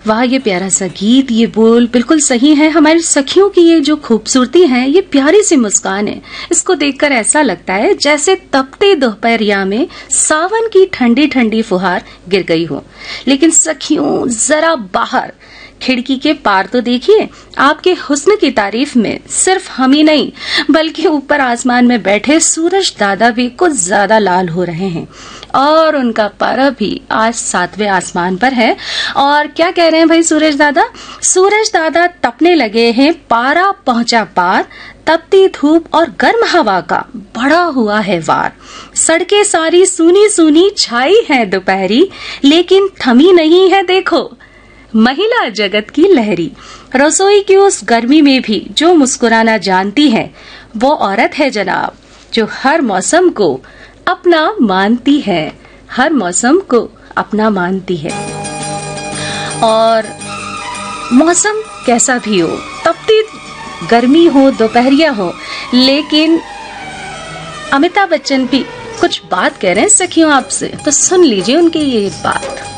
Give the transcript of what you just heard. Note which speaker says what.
Speaker 1: वाह, ये प्यारा सा गीत, ये बोल बिल्कुल सही है। हमारी सखियों की ये जो खूबसूरती है, ये प्यारी सी मुस्कान है, इसको देखकर ऐसा लगता है जैसे तपते दोपहरिया में सावन की ठंडी ठंडी फुहार गिर गई हो। लेकिन सखियों, जरा बाहर खिड़की के पार तो देखिए, आपके हुस्न की तारीफ में सिर्फ हम ही नहीं बल्कि ऊपर आसमान में बैठे सूरज दादा भी कुछ ज्यादा लाल हो रहे हैं और उनका पारा भी आज 7वें आसमान पर है। और क्या कह रहे हैं भाई सूरज दादा? सूरज दादा तपने लगे हैं, पारा पहुंचा पार, तपती धूप और गर्म हवा का बड़ा हुआ है वार। सड़कें सारी सूनी सूनी छाई है दोपहरी, लेकिन थमी नहीं है देखो महिला जगत की लहरी। रसोई की उस गर्मी में भी जो मुस्कुराना जानती है, वो औरत है जनाब, जो हर मौसम को अपना मानती है, हर मौसम को अपना मानती है। और मौसम कैसा भी हो, तपती गर्मी हो, दोपहरिया हो, लेकिन अमिताभ बच्चन भी कुछ बात कह रहे हैं सखियों आपसे, तो सुन लीजिए उनकी ये बात।